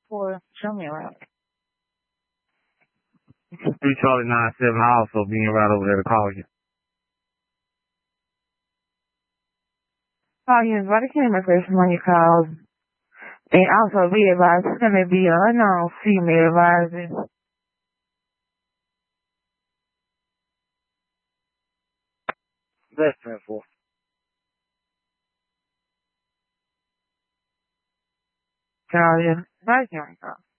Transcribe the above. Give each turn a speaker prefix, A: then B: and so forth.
A: for show me around.
B: 3 Charlie 97, I'll also being right over there to call you.
A: Oh, yes, but I can't remember when you called. And also be advised, it's going to be an unknown female advisor.
B: That's 10-4.
A: Call you. Bye, John.